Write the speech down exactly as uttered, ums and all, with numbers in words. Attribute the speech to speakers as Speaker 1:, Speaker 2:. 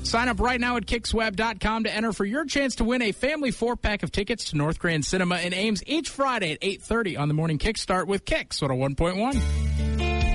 Speaker 1: Sign up right now at kicks web dot com to enter for your chance to win a family four-pack of tickets to North Grand Cinema in Ames each Friday at eight thirty on the morning Kickstart with Kicks one oh one point one.